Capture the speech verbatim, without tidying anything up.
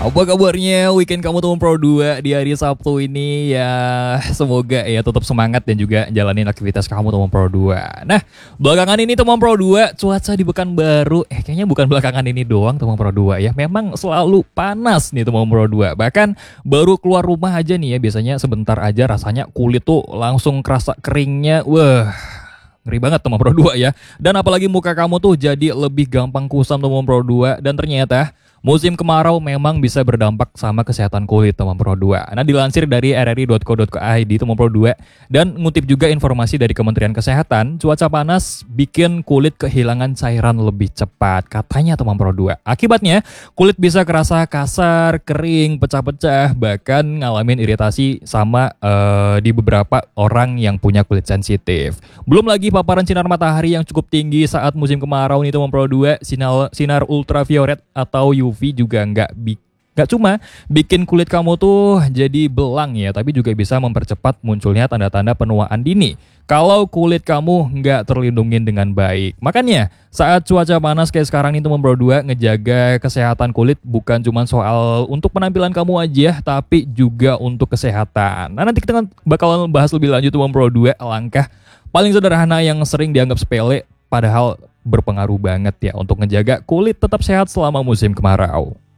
Apa kabarnya weekend kamu teman Pro dua di hari Sabtu ini ya, semoga ya tetap semangat dan juga jalanin aktivitas kamu teman Pro dua. Nah, belakangan ini teman Pro dua cuaca di Pekanbaru eh kayaknya bukan belakangan ini doang teman Pro dua ya. Memang selalu panas nih teman Pro dua. Bahkan baru keluar rumah aja nih ya, biasanya sebentar aja rasanya kulit tuh langsung kerasa keringnya. Wah, ngeri banget teman Pro dua ya. Dan apalagi muka kamu tuh jadi lebih gampang kusam teman Pro dua. Dan ternyata musim kemarau memang bisa berdampak sama kesehatan kulit teman Pro dua. Nah, dilansir dari r r i dot co dot i d teman Pro dua dan ngutip juga informasi dari Kementerian Kesehatan, cuaca panas bikin kulit kehilangan cairan lebih cepat katanya teman Pro dua. Akibatnya kulit bisa kerasa kasar, kering, pecah-pecah, bahkan ngalamin iritasi sama uh, di beberapa orang yang punya kulit sensitif. Belum lagi paparan sinar matahari yang cukup tinggi saat musim kemarau nih teman Pro dua, sinar sinar ultraviolet atau U V juga nggak bi- nggak cuma bikin kulit kamu tuh jadi belang ya, tapi juga bisa mempercepat munculnya tanda-tanda penuaan dini kalau kulit kamu nggak terlindungin dengan baik. Makanya saat cuaca panas kayak sekarang ini teman Pro dua, ngejaga kesehatan kulit bukan cuma soal untuk penampilan kamu aja, tapi juga untuk kesehatan. Nah, nanti kita bakal bahas lebih lanjut teman Pro dua langkah paling sederhana yang sering dianggap sepele padahal berpengaruh banget ya untuk ngejaga kulit tetap sehat selama musim kemarau.